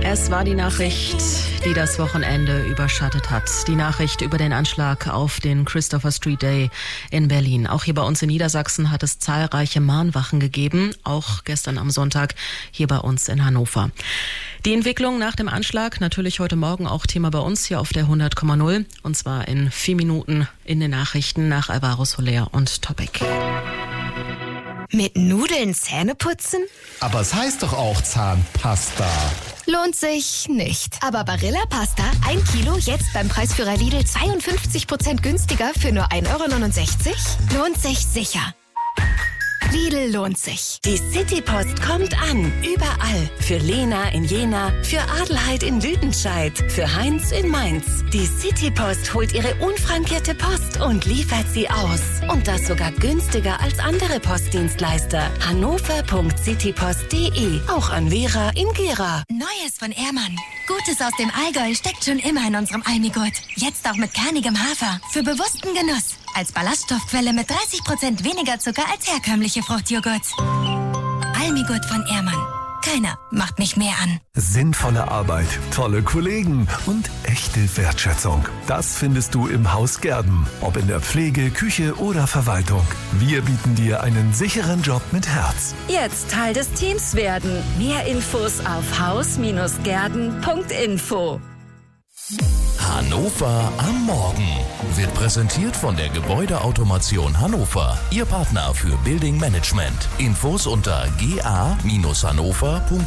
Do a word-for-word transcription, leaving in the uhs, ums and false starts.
Es war die Nachricht, die das Wochenende überschattet hat. Die Nachricht über den Anschlag auf den Christopher Street Day in Berlin. Auch hier bei uns in Niedersachsen hat es zahlreiche Mahnwachen gegeben. Auch gestern am Sonntag hier bei uns in Hannover. Die Entwicklung nach dem Anschlag, natürlich heute Morgen auch Thema bei uns hier auf der hundert Komma null. Und zwar in vier Minuten in den Nachrichten nach Alvaro Soler und Topic. Mit Nudeln Zähne putzen? Aber es heißt doch auch Zahnpasta. Lohnt sich nicht. Aber Barilla Pasta, ein Kilo, jetzt beim Preisführer Lidl zweiundfünfzig Prozent günstiger für nur ein Euro neunundsechzig? Lohnt sich sicher. Lidl lohnt sich. Die Citypost kommt an. Überall. Für Lena in Jena, für Adelheid in Lüdenscheid, für Heinz in Mainz. Die Citypost holt ihre unfrankierte Post und liefert sie aus. Und das sogar günstiger als andere Postdienstleister. hannover punkt citypost punkt de. Auch an Vera in Gera. Neues von Ehrmann. Gutes aus dem Allgäu steckt schon immer in unserem Almigurt. Jetzt auch mit kernigem Hafer. Für bewussten Genuss. Als Ballaststoffquelle mit dreißig Prozent weniger Zucker als herkömmliche Fruchtjoghurts. Almigurt von Ehrmann. Keiner macht mich mehr an. Sinnvolle Arbeit, tolle Kollegen und echte Wertschätzung. Das findest du im Haus Gerden. Ob in der Pflege, Küche oder Verwaltung. Wir bieten dir einen sicheren Job mit Herz. Jetzt Teil des Teams werden. Mehr Infos auf haus Gerden punkt info. Hannover am Morgen wird präsentiert von der Gebäudeautomation Hannover, Ihr Partner für Building Management. Infos unter g a Bindestrich hannover punkt